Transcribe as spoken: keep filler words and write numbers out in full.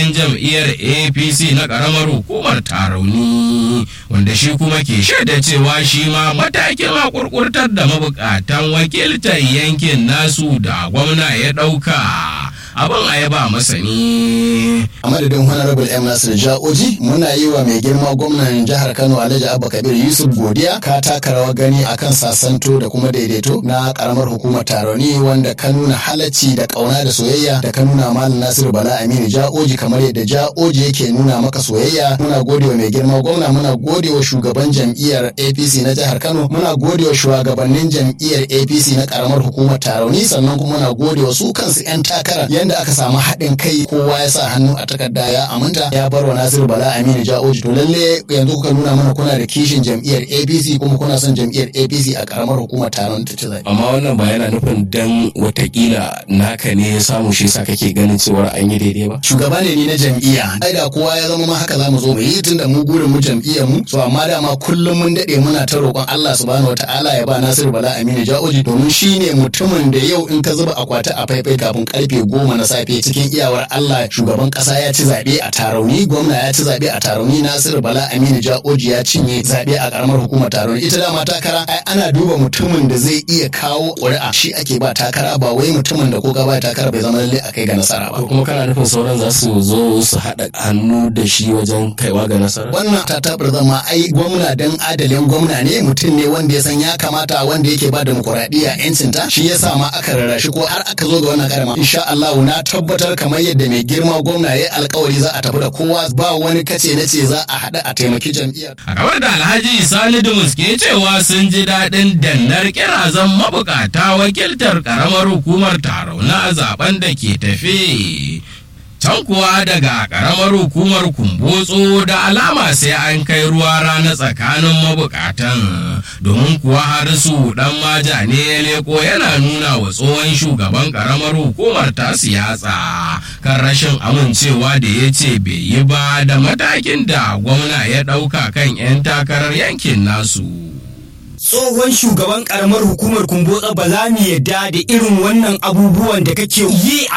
kakakin jam'iyyar A P C na ƙaramar hukumar Tarauni, wanda shi kuma ke shaida cewa shi ma matakin haƙurƙurtar da mabukatan wakiltar yankin nasu da gwamna ya ɗauka abin a yaba masa ne. A madadin Honorable M. Nasir Ja'oji muna yi wa mai girma gwamnan jihar Kano Alhaji Abba Kabir Yusuf godiya, ka taka rawar gani akan sasanto da kuma daidaito na karamar hukumar Tarauni, wanda ka nuna halacci da kauna da soyayya da ka nuna Malam Nasiru Bala Aminu Ja'oji kamar yadda Ja'oji yake nuna maka soyayya. Muna gode wa mai girma gwamna, muna gode wa shugaban jam'iyyar A P C na jihar Kano, muna gode wa shugabannin jam'iyyar A P C na karamar hukumar Tarauni, sannan kuma muna gode wa su kansu 'yan takara yanda aka samu haɗin kai, kowa ya sa hannu a takarda ya aminta ya bar wa Nasiru Bala Aminu Ja'oji. To lalle yanzu kuka nuna mana kuna da kishin jam'iyyar A P C kuma kuna son jam'iyyar A P C a karamar hukumar Tarauni ta ci zaɓe. Amma wannan ba yana nufin dan watakila naka ne ya samu shi sa kake ganin cewa an yi daidai ba. Shugaba ne ni na jam'iyya, ai da kowa ya zama ma haka za mu zo mu yi tunda mu gurin mu jam'iyyar mu. So amma dama kullum mun daɗe muna ta roƙon Allah subhanahu wataala ya ba Nasiru Bala Aminu Ja'oji, domin shine mutumin da yau in ka zuba akwati a faifai kafin karfe goma na safe cikin iyawar Allah shugaban kasa ya ci zaɓe a Tarauni, gwamna ya ci zaɓe a Tarauni, Nasiru Bala Aminu Ja'oji ya cinye zaɓe a karamar hukumar Tarauni. Ita dama takara ai ana duba mutumin da zai iya kawo ƙuri'a shi ake ba takara, ba wai mutumin da ko ka ba takara bai zama lalle a kai ga nasara ba. Ko kuma kana nufin sauran za su zo su haɗa hannu da shi wajen kaiwa ga nasara? Wannan ta tabar zama ai gwamna dan adalin gwamna ne, mutum ne wanda ya san ya kamata, wanda yake ba demokuraɗiyya yancinta, shi yasa ma aka rarrashi ko har aka zo ga wannan karama. Insha Allah na tabbatar kamar yadda mai girma gwamna ya alkawari za a tafi da kowa, ba wani kace na ce za a haɗa a taimaki jam'iyyar. A kamar da Alhaji Sani Dumus ke cewa sun ji daɗin dannar kirazan mabukata wakiltar ƙaramar hukumar Tarauni a zaben da ke tafe. Can kuwa daga ƙaramar hukumar Kumbotso da alama sai an kai ruwa rana tsakanin mabukatan, domin kuwa Harisu ɗan maja ne ya leko yana nuna wa tsohon shugaban ƙaramar hukumar ta siyasa kan rashin amincewa da ya ce bai yi ba da matakin da gwamna ya ɗauka kan 'yan takarar yankin nasu. Tsohon shugaban karamar hukumar Kumbotso ba za mu yadda da irin wannan abubuwan da kake yi